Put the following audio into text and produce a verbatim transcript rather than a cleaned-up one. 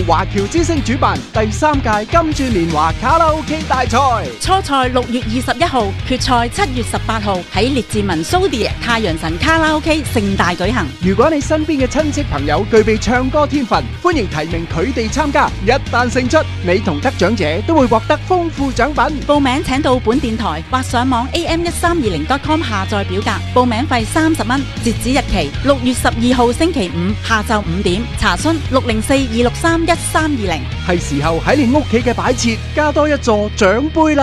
華僑之星主辦第三屆金鑽年華卡拉 OK 大賽， 初賽六月二十一號，決賽七月十八號喺列治文蘇迪太陽神卡拉 OK 盛大舉行。 如果你身邊嘅親戚朋友具備唱歌天分，歡迎提名佢哋參加。一旦勝出，你同得獎者都會獲得豐富獎品。 報名請到本電台或上網 a m 一三二零 dot com 下載表格，報名費三十蚊，截止日期六月十二號星期五下晝五點。查詢六零四二六三一三二零。 係時候喺你屋企嘅擺設加多一座獎杯啦！